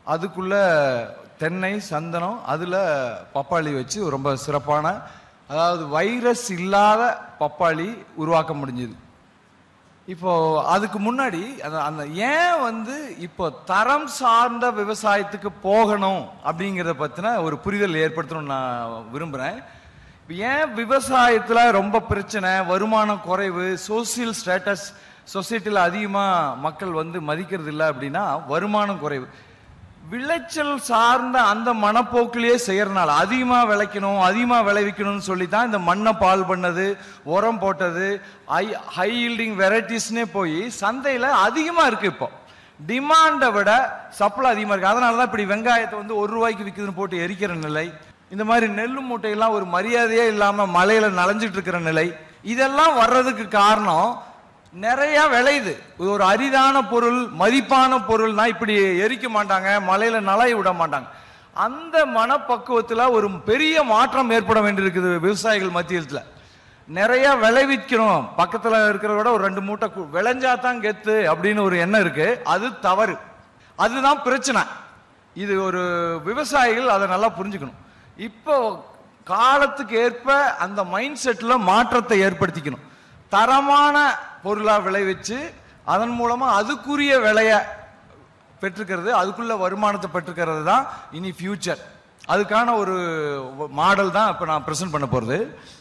அதுக்குள்ள தென்னை, சந்தனம், அதில் பப்பாளி வச்சு ரொம்ப சிறப்பான, அதாவது வைரஸ் இல்லாத பப்பாளி உருவாக்க முடிஞ்சுது. இப்போ அதுக்கு முன்னாடி அந்த ஏன் இப்போ தரம் சார்ந்த விவசாயத்துக்கு போகணும் அப்படிங்கிறத பற்றின ஒரு புரிதல் ஏற்படுத்தணும்னு நான் விரும்புகிறேன். ஏன் விவசாயத்தில் ரொம்ப பிரச்சனை, வருமானம் குறைவு, சோசியல் ஸ்டேட்டஸ் சொசைட்டியில் அதிகமாக மக்கள் மதிக்கிறது இல்லை அப்படின்னா வருமானம் குறைவு. விளைச்சல் சார்ந்த அந்த மனப்போக்கிலேயே செய்யறதுனால அதிகமாக விளைக்கணும், அதிகமாக விளைவிக்கணும்னு சொல்லி தான் இந்த மண்ணை பால் பண்ணது, உரம் போட்டது, ஹை ஈல்டிங் வெரைட்டிஸ்னே போய் சந்தையில் அதிகமாக இருக்கு. இப்போ டிமாண்டை விட சப்ளை அதிகமாக இருக்கு. அதனால தான் இப்படி வெங்காயத்தை ₹1 விற்குதுன்னு போட்டு எரிக்கிற நிலை, இந்த மாதிரி நெல்லு மூட்டையெல்லாம் ஒரு மரியாதையே இல்லாமல் மலையில நனைஞ்சிட்டு இருக்கிற நிலை, இதெல்லாம் வர்றதுக்கு காரணம் நிறைய விளையுது. ஒரு அரிதான பொருள், மதிப்பான பொருள்னா இப்படி எரிக்க மாட்டாங்க, மலையில நலைய விட மாட்டாங்க. அந்த மனப்பக்குவத்தில் ஒரு பெரிய மாற்றம் ஏற்பட வேண்டியிருக்குது விவசாயிகள் மத்தியத்தில். நிறைய விளைவிக்கணும், பக்கத்தில் இருக்கிறத விட ஒரு 2 மூட்டை விளைஞ்சாதான் கெத்து அப்படின்னு ஒரு எண்ணம் இருக்கு. அது தவறு, அதுதான் பிரச்சனை. இது ஒரு விவசாயிகள் அதை நல்லா புரிஞ்சுக்கணும். இப்போ காலத்துக்கு ஏற்ப அந்த மைண்ட் செட்ல மாற்றத்தை ஏற்படுத்திக்கணும். தரமான பொருளா விளைவிச்சு அதன் மூலமா அதுக்குரிய விலைய பெற்றுக்கிறது, அதுக்குள்ள வருமானத்தை பெற்றுக்கிறது தான் இனி ஃபியூச்சர். அதுக்கான ஒரு மாடல் தான் இப்போ நான் பிரசன்ட் பண்ண போறது.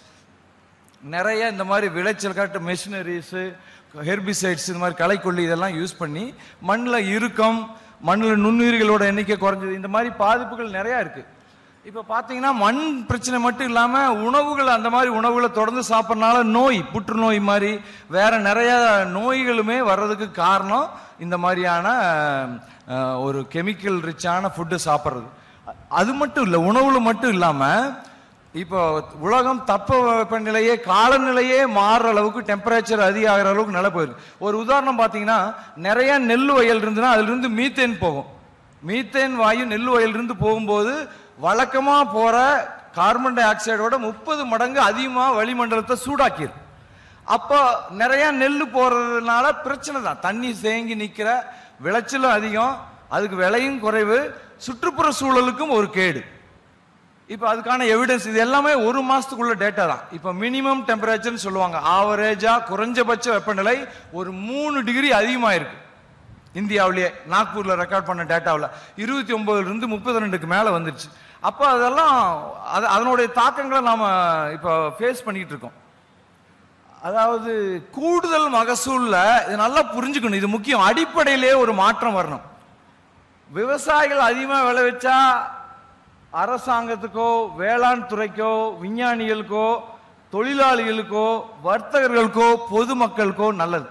நிறைய இந்த மாதிரி விளைச்சல் காட்டு மெஷினரிஸ், ஹெர்பிசைட்ஸ், இந்த மாதிரி களைக்கொல்லி இதெல்லாம் யூஸ் பண்ணி மண்ணில் இறுக்கம், மண்ணில் நுண்ணுயிர்களோட எண்ணிக்கை குறைஞ்சது, இந்த மாதிரி பாதிப்புகள் நிறைய இருக்கு. இப்போ பார்த்தீங்கன்னா மண் பிரச்சனை மட்டும் இல்லாமல் உணவுகள், அந்த மாதிரி உணவுகளை தொடர்ந்து சாப்பிட்றதுனால நோய், புற்றுநோய் மாதிரி வேற நிறைய நோய்களுமே வர்றதுக்கு காரணம் இந்த மாதிரியான ஒரு கெமிக்கல் ரிச்சான ஃபுட்டு சாப்பிட்றது. அது மட்டும் இல்லை, உணவுல மட்டும் இல்லாமல் இப்போ உலகம் தட்பவெப்பநிலையே, காலநிலையே மாறுற அளவுக்கு, டெம்பரேச்சர் அதிகாகிற அளவுக்கு நிலை போயிருக்கு. ஒரு உதாரணம் பார்த்தீங்கன்னா, நிறைய நெல் வயல் இருந்துன்னா அதிலிருந்து மீத்தேன் போகும். மீத்தேன் வாயு நெல் வயலிருந்து போகும்போது வழக்கமா போற கார்பன் டை ஆக்சைடோட 30 மடங்கு அதிகமா வளிமண்டலத்தை சூடாக்கிடும். அப்போ நிறைய நெல் போறதுனால பிரச்சனை தான். தண்ணி தேங்கி நிக்கிற, விளைச்சலும் அதிகம், அதுக்கு விலையும் குறைவு, சுற்றுப்புற சூழலுக்கும் ஒரு கேடு. இப்போ அதுக்கான எவிடன்ஸ் இது எல்லாமே 1 மாசத்துக்குள்ள டேட்டா தான். இப்போ மினிமம் டெம்பரேச்சர்னு சொல்லுவாங்க, ஆவரேஜா குறைஞ்சபட்ச வெப்பநிலை ஒரு 3 டிகிரி அதிகமாக இருக்கு இந்தியாவிலேயே. நாக்பூர்ல ரெக்கார்ட் பண்ண டேட்டாவில் 29லிருந்து 32க்கு மேல வந்துருச்சு. அப்போ அதெல்லாம் அதனுடைய தாக்கங்களை நாம இப்போ ஃபேஸ் பண்ணிட்டு இருக்கோம். அதாவது கூடுதல் மகசூல்ல இது நல்லா புரிஞ்சுக்கணும், இது முக்கியம். அடிப்படையிலேயே ஒரு மாற்றம் வரணும். விவசாயிகள் அதிகமாக விளைவிச்சா அரசாங்கத்துக்கோ, வேளாண் துறைக்கோ, விஞ்ஞானிகளுக்கோ, தொழிலாளிகளுக்கோ, வர்த்தகர்களுக்கோ, பொதுமக்களுக்கோ நல்லது.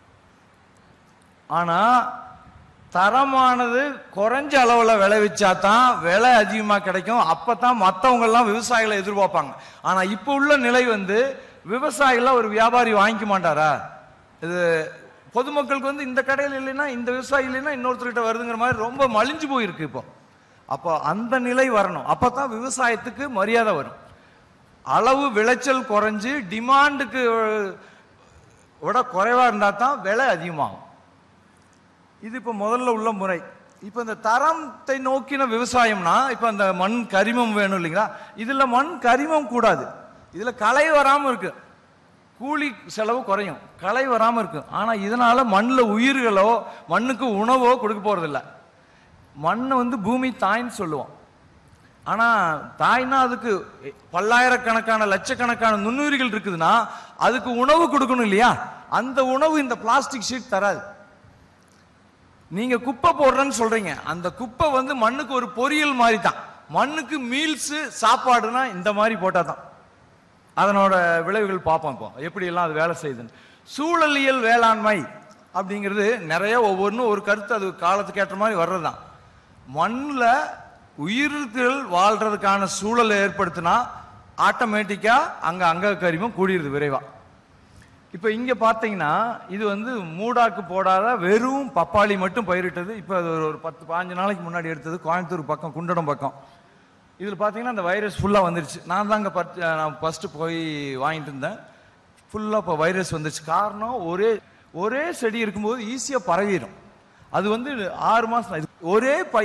ஆனா தரமானது குறைஞ்ச அளவில் விளைவிச்சா தான் விலை அதிகமாக கிடைக்கும். அப்பதான் மற்றவங்க எல்லாம் விவசாயிகளை எதிர்பார்ப்பாங்க. ஆனா இப்போ உள்ள நிலை விவசாயிகள் ஒரு வியாபாரி வாங்கிக்க மாட்டாரா? இது பொதுமக்களுக்கு இந்த கடையில் இல்லைன்னா, இந்த விவசாயி இல்லைன்னா இன்னொருத்தர்கிட்ட வருதுங்கிற மாதிரி ரொம்ப மலிஞ்சு போயிருக்கு இப்போ. அப்போ அந்த நிலை வரணும், அப்பதான் விவசாயத்துக்கு மரியாதை வரும். அளவு விளைச்சல் குறைஞ்சு டிமாண்டுக்கு விட குறைவா இருந்தா தான் விலை அதிகமாகும். இது இப்ப முதல்ல உள்ள முறை. இப்ப இந்த தரத்தை நோக்கின விவசாயம்னா, இப்ப அந்த மண் கரிமம் வேணும் இல்லைங்களா? இதுல மண் கரிமம் கூடாது, இதுல களை வராம இருக்கு, கூலி செலவு குறையும், களை வராம இருக்கு. ஆனா இதனால மண்ணில் உயிர்களோ மண்ணுக்கு உணவோ கொடுக்க போறது இல்லை. மண்ணை பூமி தாய்ன்னு சொல்லுவோம். ஆனா தாய்னா அதுக்கு பல்லாயிரக்கணக்கான லட்சக்கணக்கான நுண்ணுயிர்கள் இருக்குதுன்னா அதுக்கு உணவு கொடுக்கணும் இல்லையா? அந்த உணவு இந்த பிளாஸ்டிக் ஷீட் தராது. நீங்க குப்பை போடுறேன்னு சொல்றீங்க, அந்த குப்பை மண்ணுக்கு ஒரு பொரியல் மாதிரி தான். மண்ணுக்கு மீல்ஸ் சாப்பாடுனா இந்த மாதிரி போட்டா தான் அதனோட விளைவுகள் பார்ப்போம். இப்போ எப்படி எல்லாம் அது வேலை செய்யுதுன்னு. சூழலியல் வேளாண்மை அப்படிங்கிறது நிறைய ஒவ்வொன்றும் ஒரு கருத்து, அது காலத்துக்கு ஏற்ற மாதிரி வர்றதுதான். மண்ணில் உயிர்கள் வாழ்றதுக்கான சூழலை ஏற்படுத்தினா ஆட்டோமேட்டிக்கா அங்க கரிமம் கூடியிருது விரைவா. இப்ப இங்க பாத்தீங்கன்னா இது மூடாக்கு போடாத வெறும் பப்பாளி மட்டும் பயிரிட்டது. இப்ப அது ஒரு 10-15 நாளைக்கு முன்னாடி எடுத்தது, கோயம்புத்தூர் பக்கம், குண்டடம் பக்கம். இதுல பாத்தீங்கன்னா அந்த வைரஸ் ஃபுல்லா வந்துருச்சு. நான் தாங்க ஃபர்ஸ்ட் போய் வாங்கிட்டு இருந்தேன். ஃபுல்லா இப்போ வைரஸ் வந்துருச்சு. காரணம் ஒரே செடி இருக்கும்போது ஈஸியா பரவிடும். அது 6 மாசம் ஒரே